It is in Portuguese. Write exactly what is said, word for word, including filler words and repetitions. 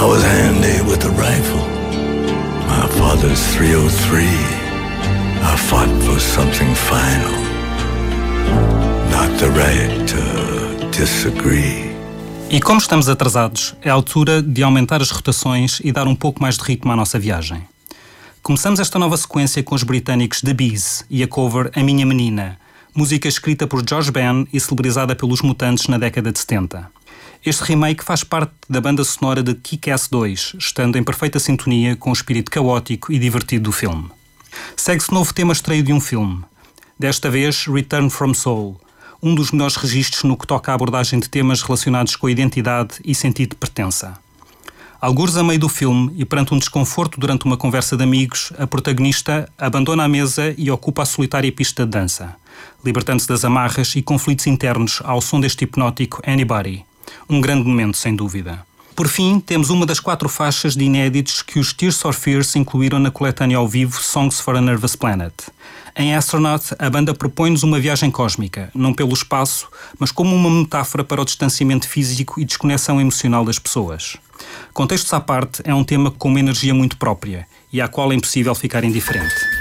was handy with a rifle. My father's three oh three. I fought for something final. Not the right to disagree. E como estamos atrasados, é a altura de aumentar as rotações e dar um pouco mais de ritmo à nossa viagem. Começamos esta nova sequência com os britânicos The Bees e a cover A Minha Menina, música escrita por George Ben e celebrizada pelos Mutantes na década de setenta. Este remake faz parte da banda sonora de Kick-Ass dois, estando em perfeita sintonia com o espírito caótico e divertido do filme. Segue-se novo tema extraído de um filme, desta vez Return from Seoul, um dos melhores registros no que toca à abordagem de temas relacionados com a identidade e sentido de pertença. Algures a meio do filme e perante um desconforto durante uma conversa de amigos, a protagonista abandona a mesa e ocupa a solitária pista de dança, libertando-se das amarras e conflitos internos ao som deste hipnótico Anybody. Um grande momento, sem dúvida. Por fim, temos uma das quatro faixas de inéditos que os Tears for Fears incluíram na coletânea ao vivo Songs for a Nervous Planet. Em Astronaut, a banda propõe-nos uma viagem cósmica, não pelo espaço, mas como uma metáfora para o distanciamento físico e desconexão emocional das pessoas. Contextos à parte, é um tema com uma energia muito própria e à qual é impossível ficar indiferente.